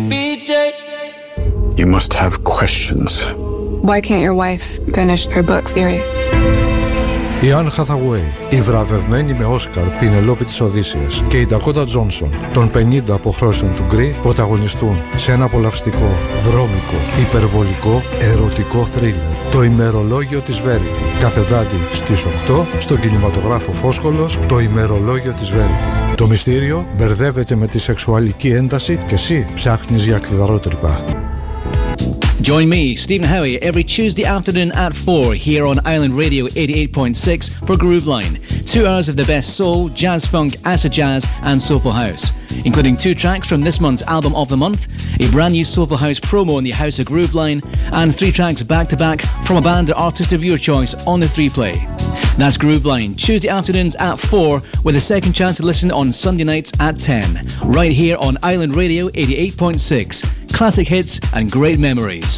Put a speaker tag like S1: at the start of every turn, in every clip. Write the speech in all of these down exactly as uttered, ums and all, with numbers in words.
S1: B J. You must have questions.
S2: Why can't your wife finish her book series?
S3: Η Anne Hathaway, η βραβευμένη με Όσκαρ Πινελόπη της Οδύσσειας και η Ντακότα Τζόνσον των πενήντα αποχρώσεων του Γκρι πρωταγωνιστούν σε ένα απολαυστικό, βρώμικο, υπερβολικό, ερωτικό θρίλερ. Το ημερολόγιο της Verity. Κάθε βράδυ στις οκτώ στον κινηματογράφο Φόσκολος, το ημερολόγιο της Verity. Το μυστήριο μπερδεύεται με τη σεξουαλική ένταση και εσύ ψάχνεις για κλειδαρότρυπα.
S4: Join me, Stephen Howie, every Tuesday afternoon at four here on Island Radio eighty-eight point six for Grooveline. Two hours of the best soul, jazz funk, acid jazz and soulful house, including two tracks from this month's Album of the Month, a brand new soulful house promo in the House of Grooveline, and three tracks back-to-back from a band or artist of your choice on the three play. That's Grooveline, Tuesday afternoons at four, with a second chance to listen on Sunday nights at ten, right here on Island Radio eighty-eight point six. Classic hits and great memories.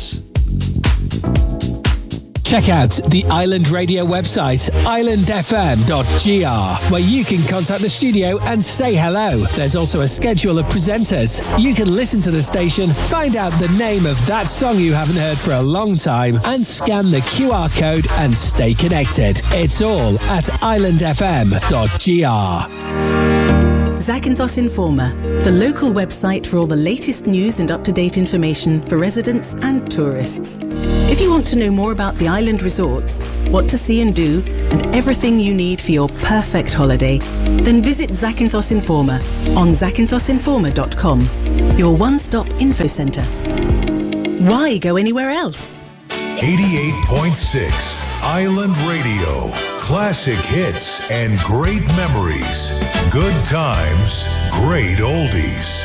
S5: Check out the Island Radio website, island f m dot g r, where you can contact the studio and say hello. There's also a schedule of presenters. You can listen to the station, find out the name of that song you haven't heard for a long time, and scan the Q R code and stay connected. It's all at island f m dot g r.
S6: Zakynthos Informer, the local website for all the latest news and up-to-date information for residents and tourists. If you want to know more about the island resorts, what to see and do, and everything you need for your perfect holiday, then visit Zakynthos Informer on zakynthos informer dot com, your one-stop info centre. Why go anywhere else?
S7: eighty-eight point six Island Radio. Classic hits and great memories. Good times, great oldies.